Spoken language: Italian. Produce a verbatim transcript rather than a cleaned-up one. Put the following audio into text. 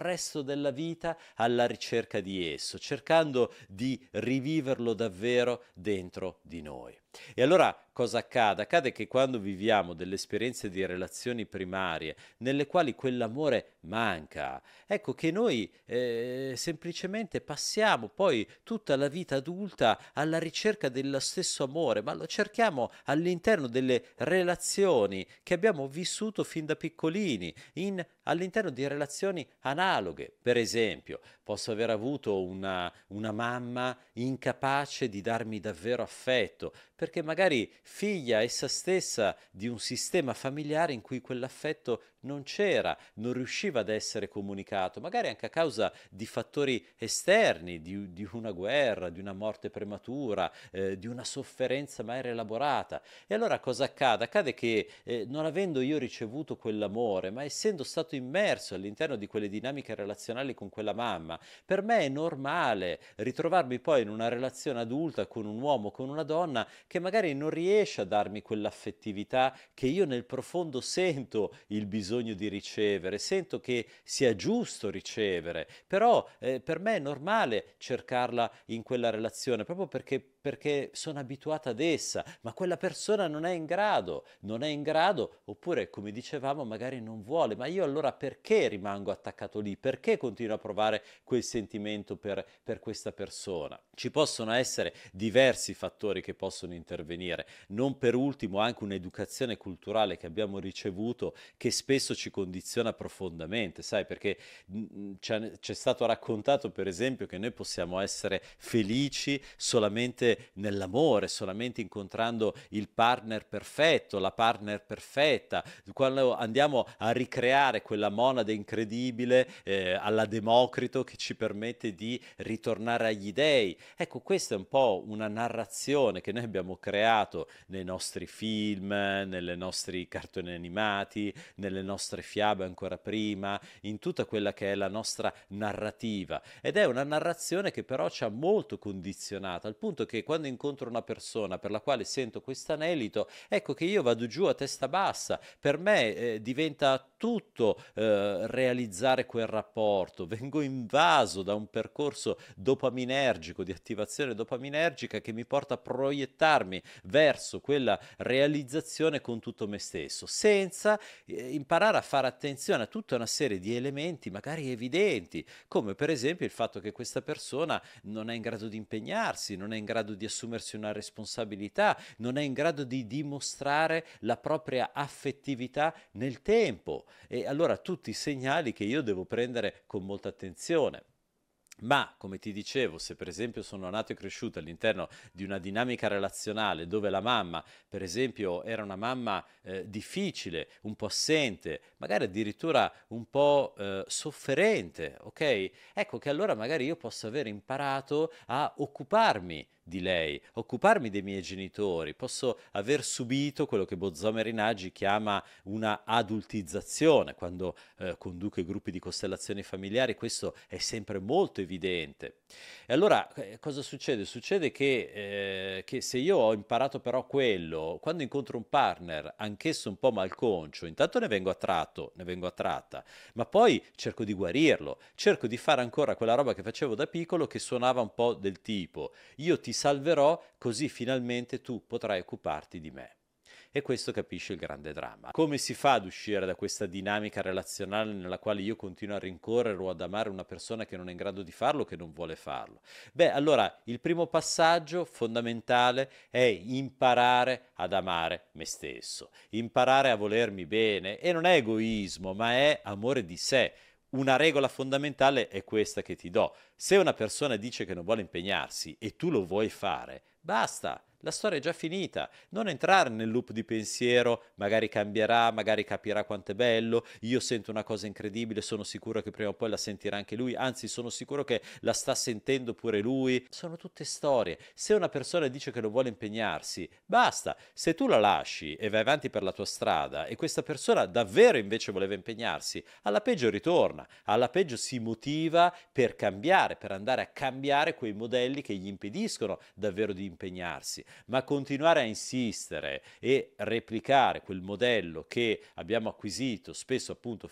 resto della vita alla ricerca di esso, cercando di riviverlo davvero dentro di noi. E allora cosa accade? Accade che quando viviamo delle esperienze di relazioni primarie nelle quali quell'amore manca, ecco che noi eh, semplicemente passiamo poi tutta la vita adulta alla ricerca dello stesso amore, ma lo cerchiamo all'interno delle relazioni che abbiamo vissuto fin da piccolini, in- all'interno di relazioni analoghe. Per esempio, posso aver avuto una, una mamma incapace di darmi davvero affetto, perché magari figlia essa stessa di un sistema familiare in cui quell'affetto non c'era, non riusciva ad essere comunicato, magari anche a causa di fattori esterni, di, di una guerra, di una morte prematura, eh, di una sofferenza mai rielaborata. E allora cosa accade? Accade che eh, non avendo io ricevuto quell'amore, ma essendo stato immerso all'interno di quelle dinamiche relazionali con quella mamma, per me è normale ritrovarmi poi in una relazione adulta con un uomo, con una donna, che magari non riesce a darmi quell'affettività che io nel profondo sento il bisogno di ricevere, sento che sia giusto ricevere, però eh, per me è normale cercarla in quella relazione, proprio perché perché sono abituata ad essa, ma quella persona non è in grado, non è in grado, oppure come dicevamo magari non vuole, ma io allora perché rimango attaccato lì? Perché continuo a provare quel sentimento per, per questa persona? Ci possono essere diversi fattori che possono intervenire, non per ultimo anche un'educazione culturale che abbiamo ricevuto che spesso ci condiziona profondamente, sai, perché mh, c'è, c'è stato raccontato per esempio che noi possiamo essere felici solamente nell'amore, solamente incontrando il partner perfetto, la partner perfetta, quando andiamo a ricreare quella monade incredibile eh, alla Democrito che ci permette di ritornare agli dei. Ecco, questa è un po' una narrazione che noi abbiamo creato nei nostri film, nei nostri cartoni animati, nelle nostre fiabe ancora prima, in tutta quella che è la nostra narrativa. Ed è una narrazione che però ci ha molto condizionato, al punto che quando incontro una persona per la quale sento questo anelito, ecco che io vado giù a testa bassa. Per me eh, diventa tutto eh, realizzare quel rapporto, vengo invaso da un percorso dopaminergico, di attivazione dopaminergica che mi porta a proiettarmi verso quella realizzazione con tutto me stesso, senza eh, imparare a fare attenzione a tutta una serie di elementi magari evidenti, come per esempio il fatto che questa persona non è in grado di impegnarsi, non è in grado di assumersi una responsabilità, non è in grado di dimostrare la propria affettività nel tempo. E allora tutti i segnali che io devo prendere con molta attenzione. Ma, come ti dicevo, se per esempio sono nato e cresciuto all'interno di una dinamica relazionale dove la mamma, per esempio, era una mamma eh, difficile, un po' assente, magari addirittura un po' eh, sofferente, ok? Ecco che allora magari io posso aver imparato a occuparmi di lei, occuparmi dei miei genitori, posso aver subito quello che Bozoma Rinaldi chiama una adultizzazione, quando eh, conduco i gruppi di costellazioni familiari, questo è sempre molto evidente. E allora eh, cosa succede? Succede che, eh, che se io ho imparato però quello, quando incontro un partner, anch'esso un po' malconcio, intanto ne vengo attratto, ne vengo attratta, ma poi cerco di guarirlo, cerco di fare ancora quella roba che facevo da piccolo che suonava un po' del tipo io ti salverò così finalmente tu potrai occuparti di me. E questo capisce il grande dramma. Come si fa ad uscire da questa dinamica relazionale nella quale io continuo a rincorrere o ad amare una persona che non è in grado di farlo, che non vuole farlo? Beh, allora il primo passaggio fondamentale è imparare ad amare me stesso, imparare a volermi bene e non è egoismo, ma è amore di sé. Una regola fondamentale è questa che ti do. Se una persona dice che non vuole impegnarsi e tu lo vuoi fare, basta, la storia è già finita. Non entrare nel loop di pensiero, magari cambierà, magari capirà quanto è bello, io sento una cosa incredibile, sono sicuro che prima o poi la sentirà anche lui, anzi sono sicuro che la sta sentendo pure lui. Sono tutte storie. Se una persona dice che non vuole impegnarsi, basta. Se tu la lasci e vai avanti per la tua strada e questa persona davvero invece voleva impegnarsi, alla peggio ritorna, alla peggio si motiva per cambiare, per andare a cambiare quei modelli che gli impediscono davvero di impegnarsi, ma continuare a insistere e replicare quel modello che abbiamo acquisito spesso appunto